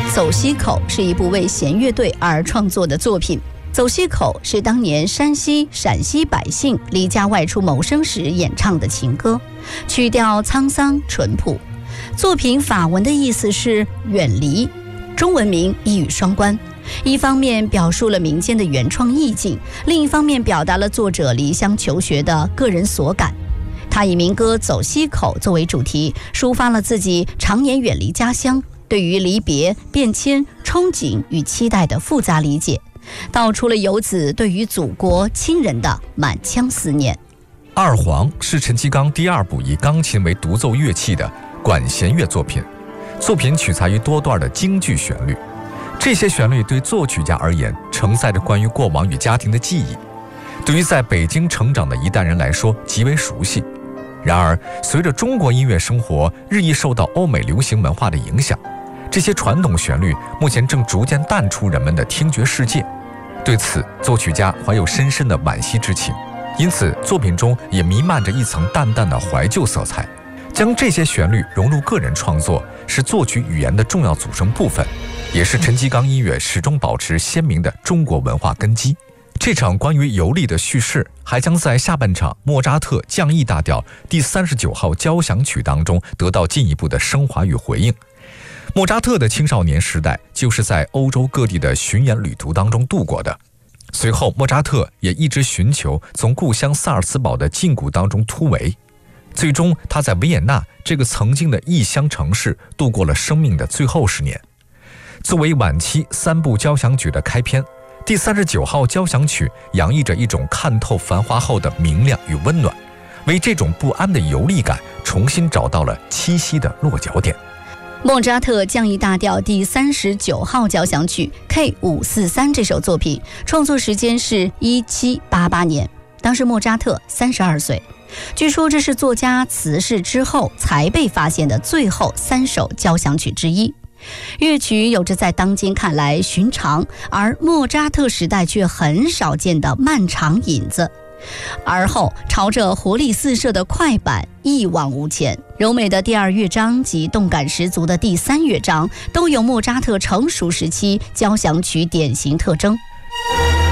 走西口》是一部为弦乐队而创作的作品。走西口是当年山西、陕西百姓离家外出谋生时演唱的情歌，曲调沧桑淳朴。作品法文的意思是远离，中文名一语双关，一方面表述了民间的原创意境，另一方面表达了作者离乡求学的个人所感。他以民歌《走西口》作为主题，抒发了自己常年远离家乡，对于离别、变迁、憧憬与期待的复杂理解，道出了游子对于祖国亲人的满腔思念。 二黄是陈其刚第二部以钢琴为独奏乐器的管弦乐作品，作品取材于多段的京剧旋律，这些旋律对作曲家而言承载着关于过往与家庭的记忆，对于在北京成长的一代人来说极为熟悉。然而，随着中国音乐生活日益受到欧美流行文化的影响，这些传统旋律目前正逐渐淡出人们的听觉世界。对此，作曲家怀有深深的惋惜之情，因此作品中也弥漫着一层淡淡的怀旧色彩。将这些旋律融入个人创作，是作曲语言的重要组成部分，也是陈其刚音乐始终保持鲜明的中国文化根基。这场关于游历的叙事还将在下半场莫扎特降 E 大调第39号交响曲当中得到进一步的升华与回应。莫扎特的青少年时代就是在欧洲各地的巡演旅途当中度过的，随后莫扎特也一直寻求从故乡萨尔茨堡的禁锢当中突围，最终他在维也纳这个曾经的异乡城市度过了生命的最后10年。作为晚期3部交响曲的开篇，第39号交响曲洋溢着一种看透繁华后的明亮与温暖，为这种不安的游历感重新找到了栖息的落脚点。 莫扎特降 E 大调第39号交响曲 K543 这首作品创作时间是1788年，当时莫扎特32岁。据说这是作家辞世之后才被发现的最后3首交响曲之一。乐曲有着在当今看来寻常，而莫扎特时代却很少见的漫长引子，而后朝着活力四射的快板一往无前。柔美的第2乐章及动感十足的第3乐章都有莫扎特成熟时期交响曲典型特征。